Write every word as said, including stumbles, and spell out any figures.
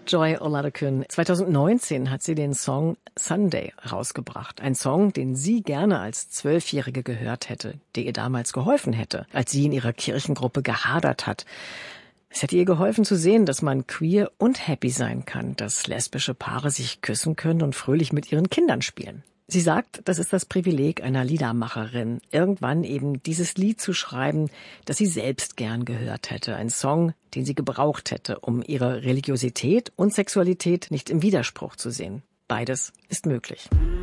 Joy Oladokun. zweitausendneunzehn hat sie den Song Sunday rausgebracht. Ein Song, den sie gerne als Zwölfjährige gehört hätte, der ihr damals geholfen hätte, als sie in ihrer Kirchengruppe gehadert hat. Es hätte ihr geholfen zu sehen, dass man queer und happy sein kann, dass lesbische Paare sich küssen können und fröhlich mit ihren Kindern spielen. Sie sagt, das ist das Privileg einer Liedermacherin, irgendwann eben dieses Lied zu schreiben, das sie selbst gern gehört hätte. Ein Song, den sie gebraucht hätte, um ihre Religiosität und Sexualität nicht im Widerspruch zu sehen. Beides ist möglich.